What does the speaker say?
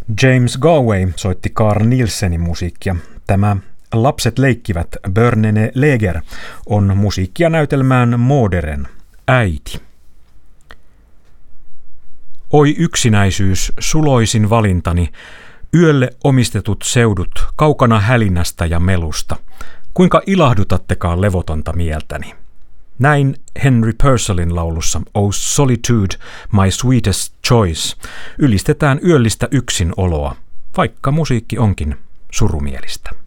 James Galway soitti Carl Nielsenin musiikkia. Tämä Lapset leikkivät Börnene Leger on musiikkia näytelmään Moderen äiti. Oi yksinäisyys, suloisin valintani, yölle omistetut seudut, kaukana hälinästä ja melusta. Kuinka ilahdutattekaan levotonta mieltäni. Näin Henry Purcellin laulussa Oh Solitude, My Sweetest Choice ylistetään yöllistä yksinoloa, vaikka musiikki onkin surumielistä.